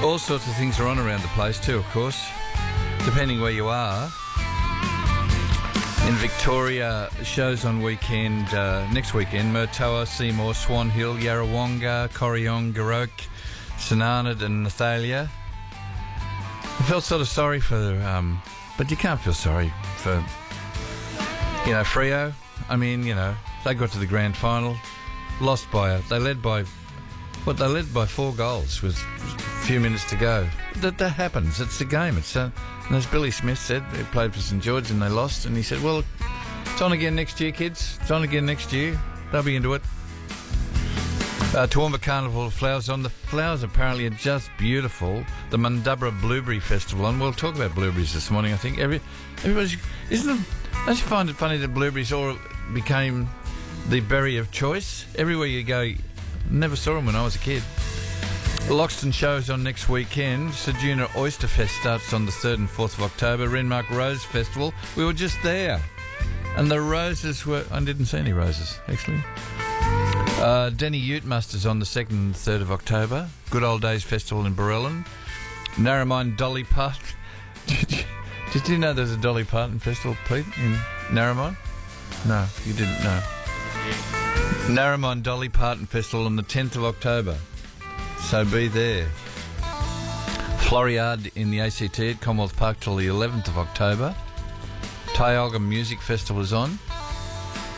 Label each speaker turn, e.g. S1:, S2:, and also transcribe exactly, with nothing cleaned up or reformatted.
S1: All sorts of things are on around the place too, of course, depending where you are. In Victoria, shows on weekend, uh, next weekend, Murtoa, Seymour, Swan Hill, Yarrawonga, Corryong, Garoke, Sananad and Nathalia. I felt sort of sorry for, um, but you can't feel sorry for, you know, Freo. I mean, you know, they got to the grand final, lost by, a, they led by, what, they led by four goals with a few minutes to go. That that happens. It's the game. It's uh, and as Billy Smith said, he played for St George and they lost, and he said, well, it's on again next year, kids. It's on again next year. They'll be into it. Uh, Toowoomba Carnival of Flowers on. The flowers apparently are just beautiful. The Mundubra Blueberry Festival on. We'll talk about blueberries this morning, I think. Every, everybody's, isn't it, don't you find it funny that blueberries all became the berry of choice? Everywhere you go, never saw them when I was a kid. Loxton shows on next weekend. Sejuna Oyster Fest starts on the third and fourth of October. Renmark Rose Festival. We were just there. And the roses were... I didn't see any roses, actually. Uh, Denny Ute Musters on the second and third of October. Good Old Days Festival in Barellan. Narromine Dolly Parton. Did you, did you know there's a Dolly Parton Festival, Pete, in Narromine? No, you didn't know. Narromine Dolly Parton Festival on the tenth of October. So be there. Floriade in the A C T at Commonwealth Park till the eleventh of October. Tioga Music Festival is on.